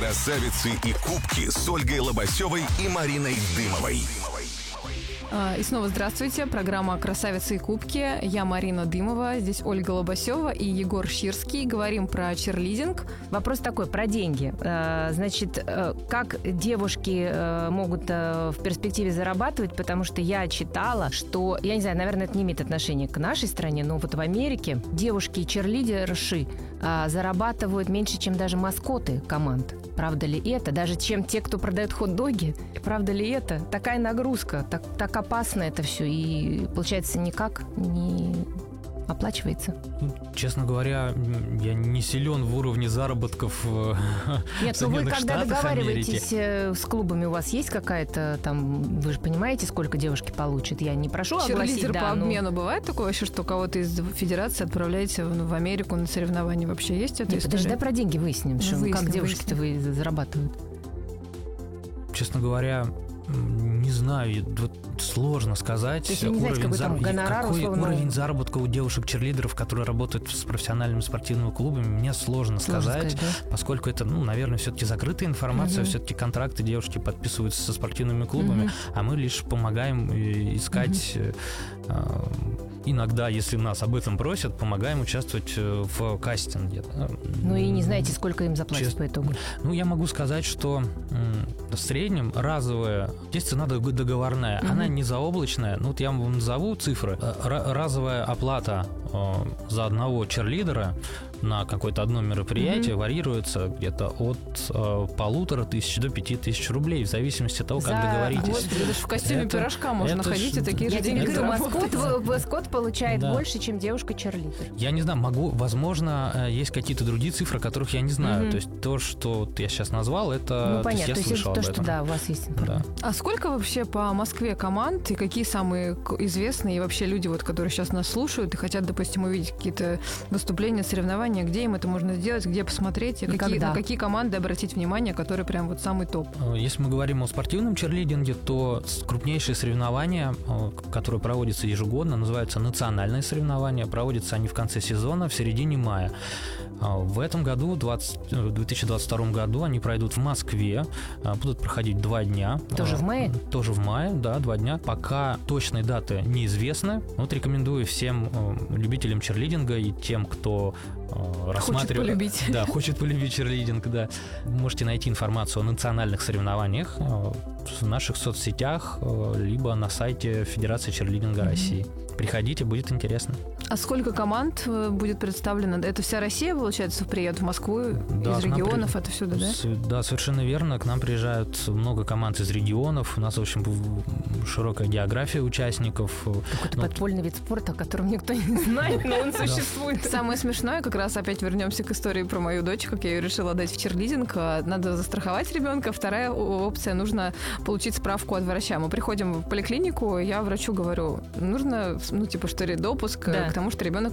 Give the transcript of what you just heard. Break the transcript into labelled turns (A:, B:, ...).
A: Красавицы и кубки с Ольгой Лобасевой и Мариной Дымовой.
B: И снова здравствуйте. Программа «Красавицы и кубки». Я Марина Дымова, здесь Ольга Лобасева и Егор Ширский. Говорим про черлидинг.
C: Вопрос такой, про деньги. Значит, как девушки могут в перспективе зарабатывать? Потому что я читала, что, я не знаю, наверное, это не имеет отношения к нашей стране, но вот в Америке девушки-черлидерши зарабатывают меньше, чем даже маскоты команд. Правда ли это? Даже чем те, кто продает хот-доги? Правда ли это? Такая нагрузка, так опасно это все. И, получается, никак не оплачивается.
D: Честно говоря, я не силен в уровне заработков
C: Нет,
D: в
C: но вы
D: Соединенных
C: когда
D: Штатах
C: договариваетесь
D: Америки.
C: с клубами, у вас есть какая-то там... Вы же понимаете, сколько девушки получат? Я не прошу огласить,
B: Черлидер по
C: но...
B: обмену бывает такое вообще, что кого-то из федерации отправляете в Америку на соревнования? Вообще есть это?
C: Нет, подожди, давай про деньги выясним, как девушки-то зарабатывают.
D: Честно говоря, не знаю, вот сложно сказать.
C: То есть вы не знаете, какой там гонорар,
D: какой
C: условно?
D: уровень заработка у девушек-черлидеров, которые работают с профессиональными спортивными клубами, мне сложно сказать,
C: да?
D: Поскольку это, наверное, все-таки закрытая информация, все-таки контракты девушки подписываются со спортивными клубами, а мы лишь помогаем искать... Иногда, если нас об этом просят, помогаем участвовать в кастинге.
C: Ну и не знаете, сколько им заплатят по итогу?
D: Я могу сказать, что в среднем разовая, здесь цена договорная, она не заоблачная. Вот я вам назову цифры. Разовая оплата за одного черлидера на какое-то одно мероприятие варьируется где-то от 1500 до 5000 рублей, в зависимости от того, как договоритесь.
B: Господи, даже в костюме пирожка можно ходить и такие же деньги заработать.
C: Маскот получает больше, чем девушка-черлидер.
D: Я не знаю, возможно, есть какие-то другие цифры, которых я не знаю. То есть то, что я сейчас назвал, это...
C: понятно,
D: я слышал об этом.
C: Что да, у вас есть информация.
B: А сколько вообще по Москве команд и какие самые известные и вообще люди, которые сейчас нас слушают и хотят, допустим, увидеть какие-то выступления, соревнования, где им это можно сделать, где посмотреть, и на какие команды обратить внимание, которые прям самый топ?
D: Если мы говорим о спортивном черлидинге, то крупнейшие соревнования, которые проводятся ежегодно, называются национальные соревнования. Проводятся они в конце сезона, в середине мая. В этом году, в 2022 году, они пройдут в Москве, будут проходить 2 дня.
C: Тоже в мае?
D: Тоже в мае, да, 2 дня. Пока точные даты неизвестны. Рекомендую всем любителям черлидинга и тем, кто хочет полюбить черлидинг, да. Можете найти информацию о национальных соревнованиях в наших соцсетях, либо на сайте Федерации черлидинга России. Приходите, будет интересно.
B: А сколько команд будет представлено? Это вся Россия, получается, приедет в Москву из регионов, отовсюду, да?
D: Да, совершенно верно. К нам приезжают много команд из регионов. У нас, в общем, широкая география участников.
C: Какой-то подпольный вид спорта, о котором никто не знает, но он существует.
B: Самое смешное, как раз опять вернемся к истории про мою дочь, как я ее решила отдать в черлидинг. Надо застраховать ребенка. Вторая опция, нужно получить справку от врача. Мы приходим в поликлинику, я врачу говорю, нужно, что ли, допуск к тому, что ребенок